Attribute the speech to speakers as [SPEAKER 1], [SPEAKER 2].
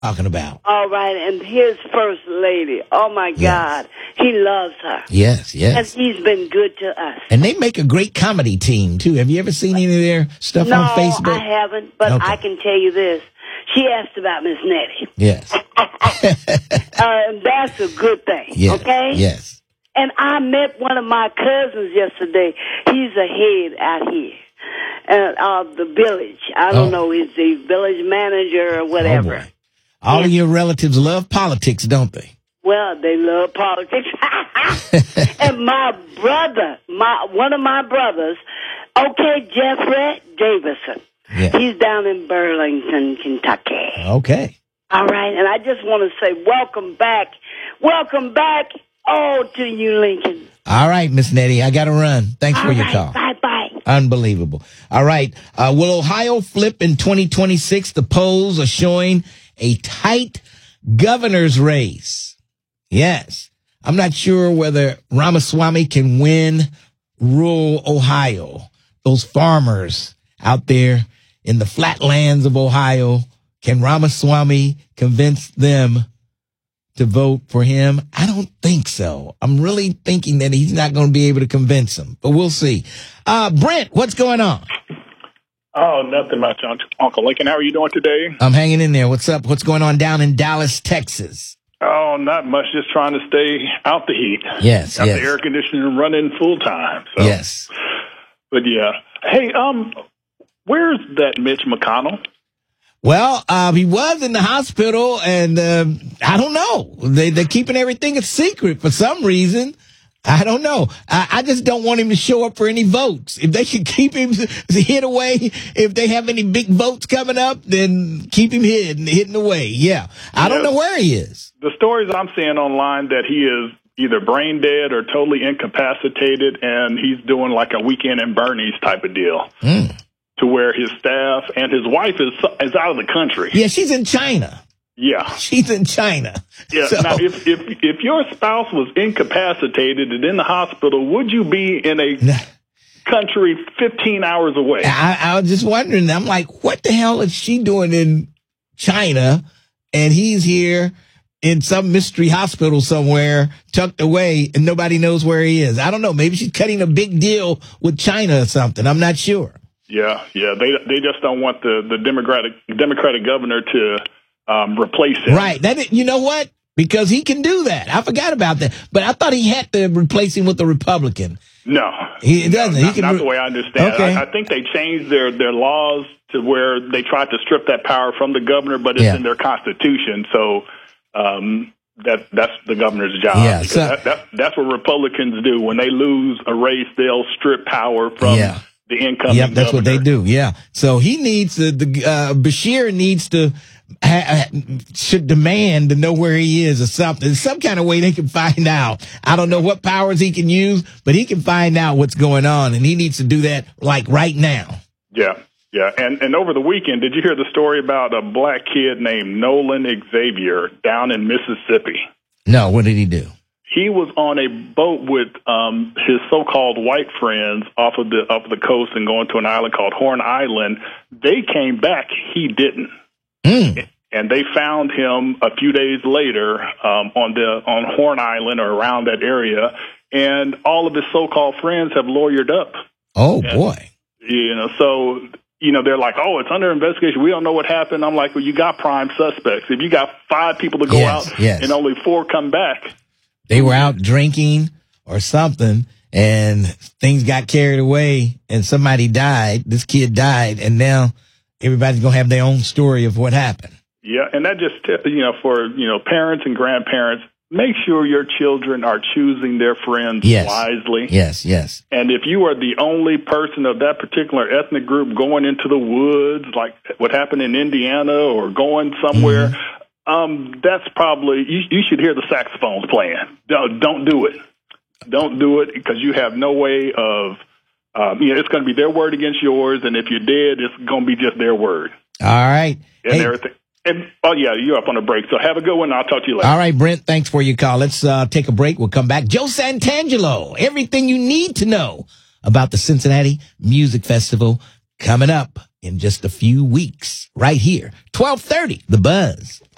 [SPEAKER 1] talking about.
[SPEAKER 2] All right, and his first lady. Oh, my God. He loves her.
[SPEAKER 1] Yes, yes.
[SPEAKER 2] And he's been good to us.
[SPEAKER 1] And they make a great comedy team, too. Have you ever seen any of their stuff on Facebook?
[SPEAKER 2] No, I haven't, but I can tell you this. She asked about Miss Nettie.
[SPEAKER 1] Yes.
[SPEAKER 2] That's a good thing, okay?
[SPEAKER 1] Yes.
[SPEAKER 2] And I met one of my cousins yesterday. He's a head out here of the village. I don't know, he's the village manager or whatever.
[SPEAKER 1] Oh, boy. All of your relatives love politics, don't they?
[SPEAKER 2] Well, they love politics. And my brother, one of my brothers, Jeffrey Davison.
[SPEAKER 1] Yeah.
[SPEAKER 2] He's down in Burlington, Kentucky.
[SPEAKER 1] Okay.
[SPEAKER 2] All right, and I just want to say welcome back. Welcome back, to you, Lincoln.
[SPEAKER 1] All right, Miss Nettie, I got to run. Thanks for your call.
[SPEAKER 2] Bye-bye.
[SPEAKER 1] Unbelievable. All right. Will Ohio flip in 2026? The polls are showing a tight governor's race. Yes. I'm not sure whether Ramaswamy can win rural Ohio. Those farmers out there in the flatlands of Ohio, can Ramaswamy convince them to vote for him? I don't think so. I'm really thinking that he's not going to be able to convince them, but we'll see. Brent, what's going on?
[SPEAKER 3] Oh, nothing much, Uncle Lincoln. How are you doing today?
[SPEAKER 1] I'm hanging in there. What's up? What's going on down in Dallas, Texas?
[SPEAKER 3] Oh, not much. Just trying to stay out the heat.
[SPEAKER 1] Yes,
[SPEAKER 3] Got the air conditioner running full time. So.
[SPEAKER 1] Yes.
[SPEAKER 3] But yeah. Hey, where's that Mitch McConnell?
[SPEAKER 1] Well, he was in the hospital, and I don't know. They're keeping everything a secret for some reason. I don't know. I just don't want him to show up for any votes. If they can keep him hid away, if they have any big votes coming up, then keep him hidden away. Yeah. I don't know where he is.
[SPEAKER 3] The stories I'm seeing online that he is either brain dead or totally incapacitated, and he's doing like a Weekend in Bernie's type of deal. To where his staff and his wife is out of the country.
[SPEAKER 1] Yeah, she's in China.
[SPEAKER 3] Yeah.
[SPEAKER 1] She's in China.
[SPEAKER 3] Yeah. So. Now, if your spouse was incapacitated and in the hospital, would you be in a country 15 hours away?
[SPEAKER 1] I was just wondering. I'm like, what the hell is she doing in China? And he's here in some mystery hospital somewhere, tucked away, and nobody knows where he is. I don't know. Maybe she's cutting a big deal with China or something. I'm not sure.
[SPEAKER 3] Yeah. They just don't want the Democratic governor to replace him.
[SPEAKER 1] Right. You know what? Because he can do that. I forgot about that. But I thought he had to replace him with a Republican.
[SPEAKER 3] No.
[SPEAKER 1] He doesn't.
[SPEAKER 3] Not the way I understand
[SPEAKER 1] it.
[SPEAKER 3] I think they changed their laws to where they tried to strip that power from the governor, but it's in their constitution. So that's the governor's job.
[SPEAKER 1] Yeah, so,
[SPEAKER 3] that's what Republicans do. When they lose a race, they'll strip power from the incoming governor.
[SPEAKER 1] That's what they do. Yeah. So he needs Bashir needs to should demand to know where he is or something. Some kind of way they can find out. I don't know what powers he can use, but he can find out what's going on, and he needs to do that like right now.
[SPEAKER 3] Yeah. And over the weekend, did you hear the story about a black kid named Nolan Xavier down in Mississippi?
[SPEAKER 1] No. What did he do?
[SPEAKER 3] He was on a boat with his so-called white friends off of the coast and going to an island called Horn Island. They came back. He didn't. And they found him a few days later on Horn Island or around that area, and all of his so-called friends have lawyered up.
[SPEAKER 1] Oh, boy.
[SPEAKER 3] So they're like, oh, it's under investigation. We don't know what happened. I'm like, well, you got prime suspects. If you got 5 people to go out and only 4 come back.
[SPEAKER 1] They were out drinking or something, and things got carried away, and somebody died. This kid died, and now everybody's going to have their own story of what happened.
[SPEAKER 3] Yeah, and that just, for, parents and grandparents, make sure your children are choosing their friends wisely.
[SPEAKER 1] Yes.
[SPEAKER 3] And if you are the only person of that particular ethnic group going into the woods, like what happened in Indiana, or going somewhere, that's probably, you should hear the saxophones playing. Don't do it. Don't do it, because you have no way of, it's going to be their word against yours, and if you're dead, it's going to be just their word.
[SPEAKER 1] All right.
[SPEAKER 3] And everything. And, you're up on a break, so have a good one. I'll talk to you later.
[SPEAKER 1] All right, Brent, thanks for your call. Let's take a break. We'll come back. Joe Santangelo, everything you need to know about the Cincinnati Music Festival coming up in just a few weeks right here. 12:30, The Buzz.